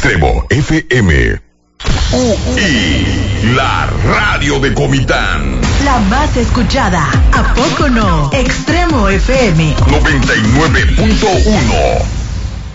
Extremo FM. UI, la radio de Comitán. La más escuchada. ¿A poco no? Extremo FM 99.1.